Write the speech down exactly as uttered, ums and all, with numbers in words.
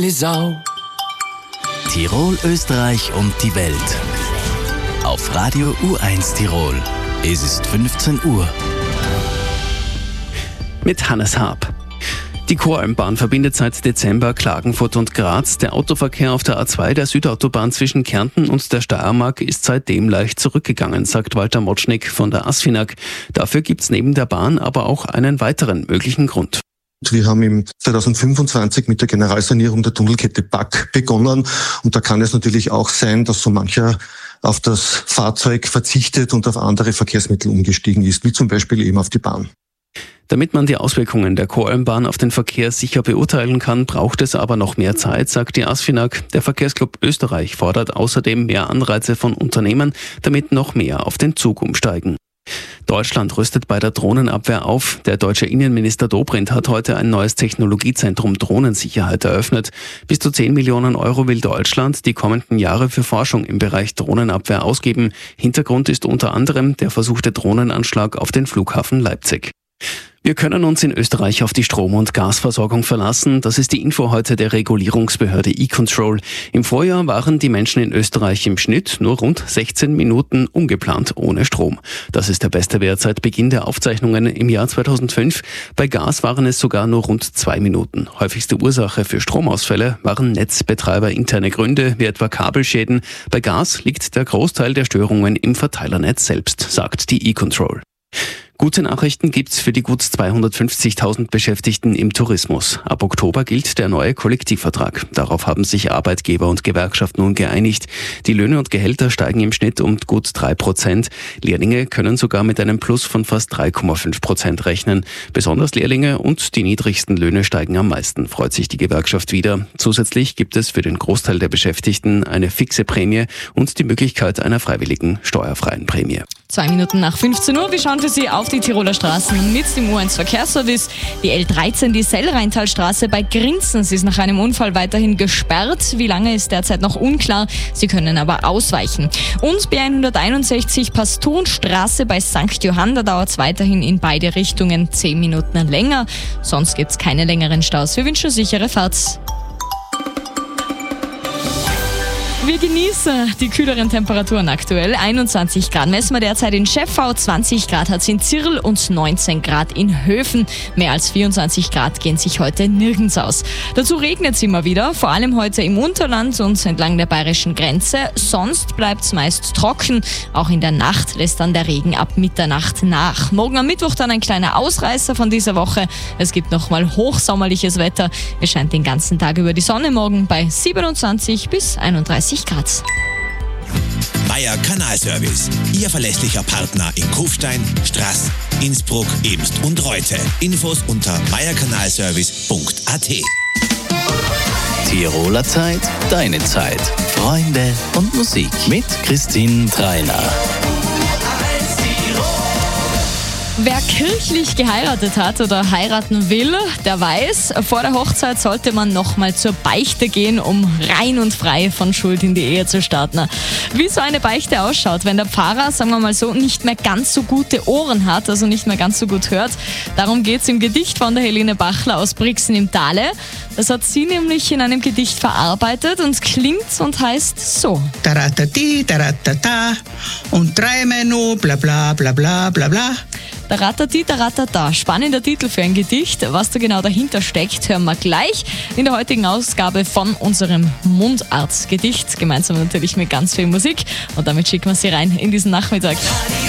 Lisau. Tirol, Österreich und die Welt. Auf Radio U eins Tirol. Es ist fünfzehn Uhr. Mit Hannes Haab. Die Koralmbahn verbindet seit Dezember Klagenfurt und Graz. Der Autoverkehr auf der A zwei, der Südautobahn zwischen Kärnten und der Steiermark, ist seitdem leicht zurückgegangen, sagt Walter Motschnig von der ASFINAG. Dafür gibt's neben der Bahn aber auch einen weiteren möglichen Grund. Wir haben im zweitausendfünfundzwanzig mit der Generalsanierung der Tunnelkette B A C begonnen. Und da kann es natürlich auch sein, dass so mancher auf das Fahrzeug verzichtet und auf andere Verkehrsmittel umgestiegen ist, wie zum Beispiel eben auf die Bahn. Damit man die Auswirkungen der Koralmbahn auf den Verkehr sicher beurteilen kann, braucht es aber noch mehr Zeit, sagt die ASFINAG. Der Verkehrsclub Österreich fordert außerdem mehr Anreize von Unternehmen, damit noch mehr auf den Zug umsteigen. Deutschland rüstet bei der Drohnenabwehr auf. Der deutsche Innenminister Dobrindt hat heute ein neues Technologiezentrum Drohnensicherheit eröffnet. Bis zu zehn Millionen Euro will Deutschland die kommenden Jahre für Forschung im Bereich Drohnenabwehr ausgeben. Hintergrund ist unter anderem der versuchte Drohnenanschlag auf den Flughafen Leipzig. Wir können uns in Österreich auf die Strom- und Gasversorgung verlassen. Das ist die Info heute der Regulierungsbehörde E-Control. Im Vorjahr waren die Menschen in Österreich im Schnitt nur rund sechzehn Minuten ungeplant ohne Strom. Das ist der beste Wert seit Beginn der Aufzeichnungen im Jahr zweitausendfünf. Bei Gas waren es sogar nur rund zwei Minuten. Häufigste Ursache für Stromausfälle waren netzbetreiberinterne Gründe, wie etwa Kabelschäden. Bei Gas liegt der Großteil der Störungen im Verteilernetz selbst, sagt die E-Control. Gute Nachrichten gibt's für die gut zweihundertfünfzigtausend Beschäftigten im Tourismus. Ab Oktober gilt der neue Kollektivvertrag. Darauf haben sich Arbeitgeber und Gewerkschaft nun geeinigt. Die Löhne und Gehälter steigen im Schnitt um gut drei Prozent. Lehrlinge können sogar mit einem Plus von fast drei Komma fünf Prozent rechnen. Besonders Lehrlinge und die niedrigsten Löhne steigen am meisten, freut sich die Gewerkschaft wieder. Zusätzlich gibt es für den Großteil der Beschäftigten eine fixe Prämie und die Möglichkeit einer freiwilligen steuerfreien Prämie. Zwei Minuten nach fünfzehn Uhr. Wir schauen für Sie auf die Tiroler Straßen mit dem U eins Verkehrsservice. Die L dreizehn, die Sellrheintalstraße bei Grinzen, ist nach einem Unfall weiterhin gesperrt. Wie lange ist derzeit noch unklar. Sie können aber ausweichen. Und B hunderteinundsechzig Pastonstraße bei Sankt Johann, da dauert es weiterhin in beide Richtungen zehn Minuten länger. Sonst gibt es keine längeren Staus. Wir wünschen sichere Fahrt. Wir genießen die kühleren Temperaturen aktuell. einundzwanzig Grad messen wir derzeit in Schäffau, zwanzig Grad hat es in Zirl und neunzehn Grad in Höfen. Mehr als vierundzwanzig Grad gehen sich heute nirgends aus. Dazu regnet es immer wieder, vor allem heute im Unterland und entlang der bayerischen Grenze. Sonst bleibt es meist trocken. Auch in der Nacht lässt dann der Regen ab Mitternacht nach. Morgen am Mittwoch dann ein kleiner Ausreißer von dieser Woche. Es gibt nochmal hochsommerliches Wetter. Es scheint den ganzen Tag über die Sonne morgen bei siebenundzwanzig bis einunddreißig Grad. Meier Kanalservice, Ihr verlässlicher Partner in Kufstein, Straß, Innsbruck, Eemst und Reute. Infos unter meierkanalservice punkt a t. Tiroler Zeit, deine Zeit. Freunde und Musik mit Christine Treiner. Wer kirchlich geheiratet hat oder heiraten will, der weiß, vor der Hochzeit sollte man nochmal zur Beichte gehen, um rein und frei von Schuld in die Ehe zu starten. Wie so eine Beichte ausschaut, wenn der Pfarrer, sagen wir mal so, nicht mehr ganz so gute Ohren hat, also nicht mehr ganz so gut hört. Darum geht's im Gedicht von der Helene Bachler aus Brixen im Tale. Das hat sie nämlich in einem Gedicht verarbeitet und klingt und heißt so. Taratati, taratata und dreimal no, bla bla bla bla bla bla. Taratati, taratata. Spannender Titel für ein Gedicht. Was da genau dahinter steckt, hören wir gleich in der heutigen Ausgabe von unserem Mundartgedicht. Gemeinsam natürlich mit ganz viel Musik. Und damit schicken wir Sie rein in diesen Nachmittag.